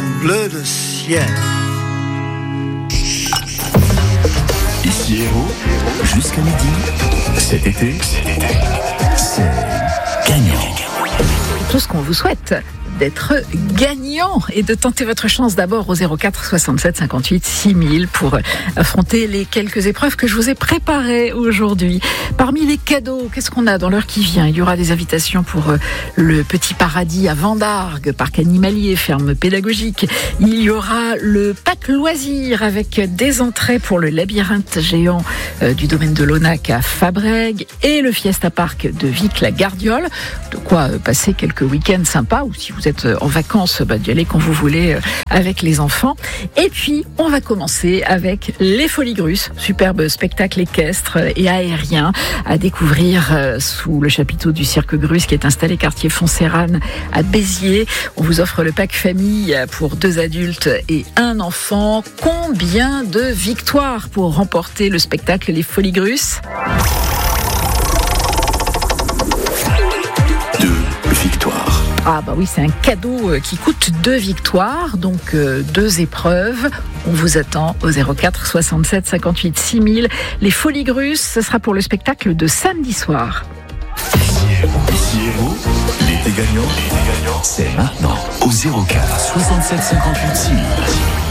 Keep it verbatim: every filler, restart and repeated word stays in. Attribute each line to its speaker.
Speaker 1: bleu de ciel.
Speaker 2: Ici Héros, jusqu'à midi, cet été, c'est gagnant.
Speaker 3: Tout ce qu'on vous souhaite, d'être gagnant et de tenter votre chance d'abord au zéro quatre soixante-sept cinquante-huit six mille pour affronter les quelques épreuves que je vous ai préparées aujourd'hui. Parmi les cadeaux, qu'est-ce qu'on a dans l'heure qui vient? Il y aura des invitations pour le Petit Paradis à Vendargues, parc animalier, ferme pédagogique. Il y aura le pack loisirs avec des entrées pour le labyrinthe géant du domaine de l'Onac à Fabrègues et le Fiesta Park de Vic-la-Gardiole. De quoi passer quelques week-ends sympas, ou si vous êtes en vacances, bah, d'y aller quand vous voulez avec les enfants. Et puis, on va commencer avec les Folies Grusses, superbe spectacle équestre et aérien à découvrir sous le chapiteau du Cirque Grus qui est installé quartier Foncérane à Béziers. On vous offre le pack famille pour deux adultes et un enfant. Combien de victoires pour remporter le spectacle Les Folies Grusses? Ah bah oui, c'est un cadeau qui coûte deux victoires, donc euh, deux épreuves. On vous attend au zéro quatre soixante-sept cinquante-huit six mille. Les Folies Grusses, ce sera pour le spectacle de samedi soir.
Speaker 2: Ici Héros, l'été gagnant, c'est maintenant au zéro quatre soixante-sept cinquante-huit six mille.